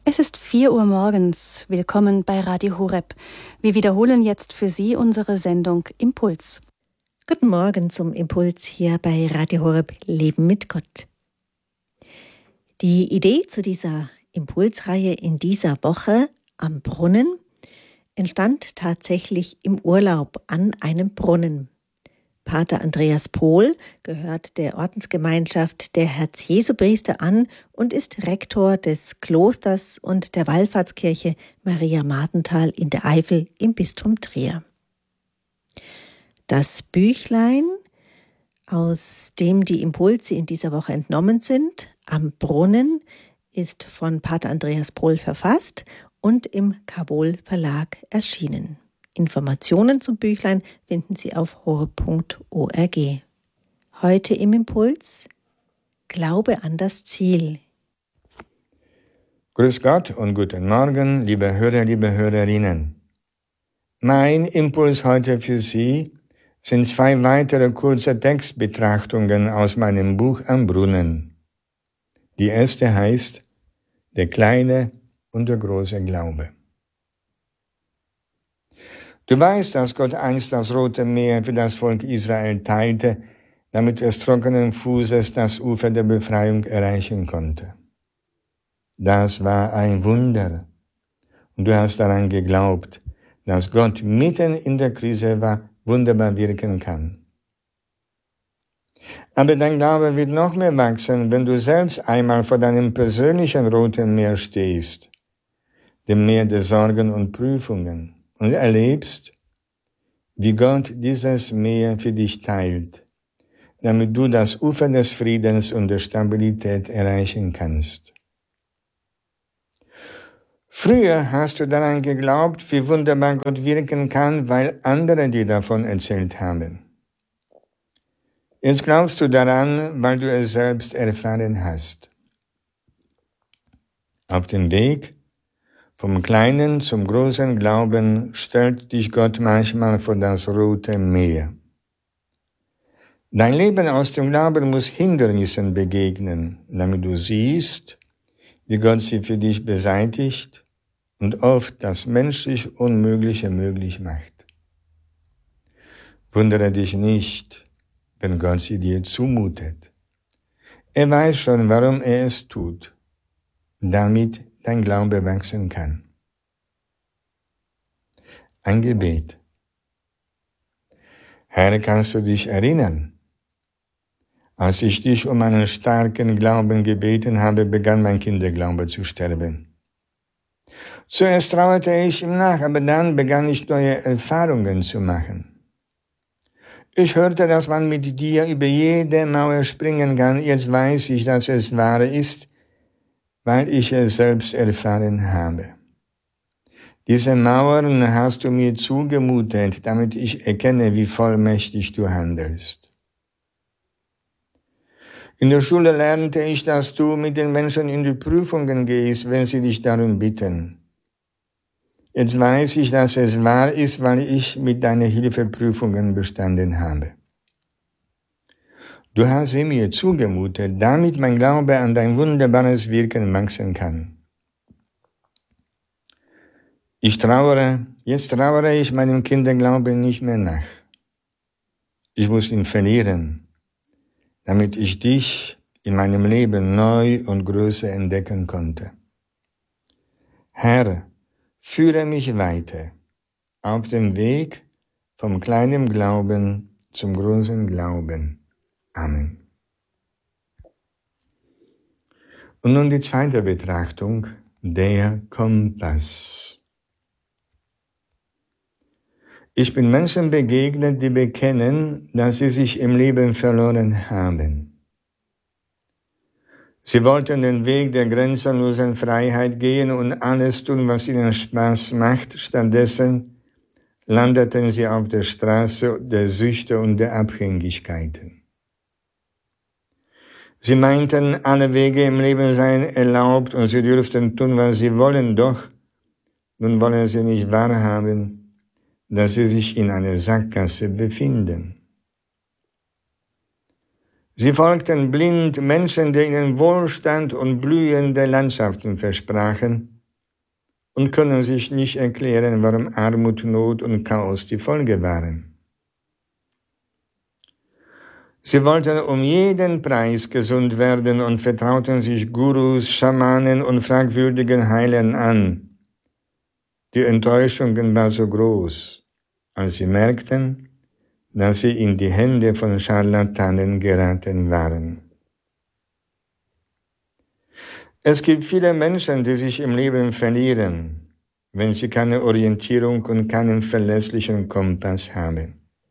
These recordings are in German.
Es ist 4 Uhr morgens. Willkommen bei Radio Horeb. Wir wiederholen jetzt für Sie unsere Sendung Impuls. Guten Morgen zum Impuls hier bei Radio Horeb Leben mit Gott. Die Idee zu dieser Impulsreihe in dieser Woche am Brunnen entstand tatsächlich im Urlaub an einem Brunnen. Pater Andreas Pohl gehört der Ordensgemeinschaft der Herz-Jesu-Priester an und ist Rektor des Klosters und der Wallfahrtskirche Maria Martenthal in der Eifel im Bistum Trier. Das Büchlein, aus dem die Impulse in dieser Woche entnommen sind, Am Brunnen, ist von Pater Andreas Pohl verfasst und im Kabol Verlag erschienen. Informationen zum Büchlein finden Sie auf horeb.org. Heute im Impuls: Glaube an das Ziel. Grüß Gott und guten Morgen, liebe Hörer, liebe Hörerinnen. Mein Impuls heute für Sie sind 2 weitere kurze Textbetrachtungen aus meinem Buch Am Brunnen. Die erste heißt Der kleine und der große Glaube. Du weißt, dass Gott einst das Rote Meer für das Volk Israel teilte, damit es trockenen Fußes das Ufer der Befreiung erreichen konnte. Das war ein Wunder. Und du hast daran geglaubt, dass Gott mitten in der Krise wunderbar wirken kann. Aber dein Glaube wird noch mehr wachsen, wenn du selbst einmal vor deinem persönlichen Roten Meer stehst, dem Meer der Sorgen und Prüfungen, und erlebst, wie Gott dieses Meer für dich teilt, damit du das Ufer des Friedens und der Stabilität erreichen kannst. Früher hast du daran geglaubt, wie wunderbar Gott wirken kann, weil andere dir davon erzählt haben. Jetzt glaubst du daran, weil du es selbst erfahren hast. Auf dem Weg vom kleinen zum großen Glauben stellt dich Gott manchmal vor das Rote Meer. Dein Leben aus dem Glauben muss Hindernissen begegnen, damit du siehst, wie Gott sie für dich beseitigt und oft das menschlich Unmögliche möglich macht. Wundere dich nicht, wenn Gott sie dir zumutet. Er weiß schon, warum er es tut, damit dein Glaube wachsen kann. Ein Gebet. Herr, kannst du dich erinnern? Als ich dich um einen starken Glauben gebeten habe, begann mein Kinderglaube zu sterben. Zuerst trauerte ich ihm nach, aber dann begann ich neue Erfahrungen zu machen. Ich hörte, dass man mit dir über jede Mauer springen kann. Jetzt weiß ich, dass es wahr ist, weil ich es selbst erfahren habe. Diese Mauern hast du mir zugemutet, damit ich erkenne, wie vollmächtig du handelst. In der Schule lernte ich, dass du mit den Menschen in die Prüfungen gehst, wenn sie dich darum bitten. Jetzt weiß ich, dass es wahr ist, weil ich mit deiner Hilfe Prüfungen bestanden habe. Du hast sie mir zugemutet, damit mein Glaube an dein wunderbares Wirken wachsen kann. Jetzt trauere ich meinem Kinderglauben nicht mehr nach. Ich muss ihn verlieren, damit ich dich in meinem Leben neu und größer entdecken konnte. Herr, führe mich weiter auf dem Weg vom kleinen Glauben zum großen Glauben. Amen. Und nun die zweite Betrachtung, der Kompass. Ich bin Menschen begegnet, die bekennen, dass sie sich im Leben verloren haben. Sie wollten den Weg der grenzenlosen Freiheit gehen und alles tun, was ihnen Spaß macht. Stattdessen landeten sie auf der Straße der Süchte und der Abhängigkeiten. Sie meinten, alle Wege im Leben seien erlaubt und sie dürften tun, was sie wollen, doch nun wollen sie nicht wahrhaben, dass sie sich in einer Sackgasse befinden. Sie folgten blind Menschen, die ihnen Wohlstand und blühende Landschaften versprachen, und können sich nicht erklären, warum Armut, Not und Chaos die Folge waren. Sie wollten um jeden Preis gesund werden und vertrauten sich Gurus, Schamanen und fragwürdigen Heilern an. Die Enttäuschung war so groß, als sie merkten, dass sie in die Hände von Scharlatanen geraten waren. Es gibt viele Menschen, die sich im Leben verlieren, wenn sie keine Orientierung und keinen verlässlichen Kompass haben.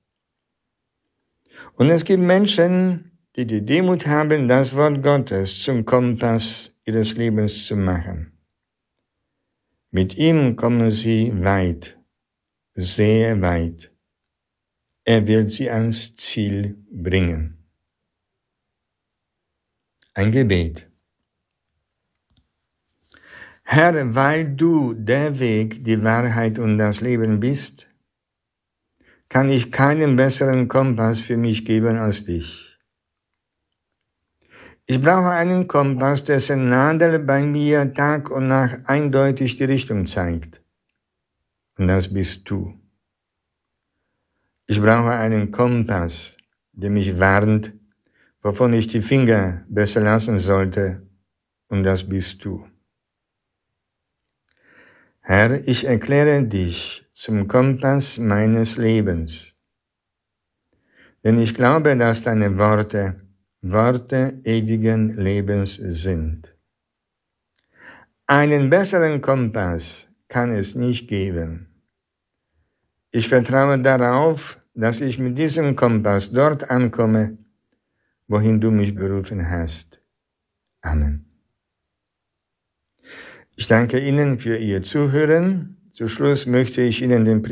Und es gibt Menschen, die die Demut haben, das Wort Gottes zum Kompass ihres Lebens zu machen. Mit ihm kommen sie weit, sehr weit. Er wird sie ans Ziel bringen. Ein Gebet. Herr, weil du der Weg, die Wahrheit und das Leben bist, kann ich keinen besseren Kompass für mich geben als dich. Ich brauche einen Kompass, dessen Nadel bei mir Tag und Nacht eindeutig die Richtung zeigt. Und das bist du. Ich brauche einen Kompass, der mich warnt, wovon ich die Finger besser lassen sollte. Und das bist du. Herr, ich erkläre dich zum Kompass meines Lebens. Denn ich glaube, dass deine Worte ewigen Lebens sind. Einen besseren Kompass kann es nicht geben. Ich vertraue darauf, dass ich mit diesem Kompass dort ankomme, wohin du mich berufen hast. Amen. Ich danke Ihnen für Ihr Zuhören. Zum Schluss möchte ich Ihnen den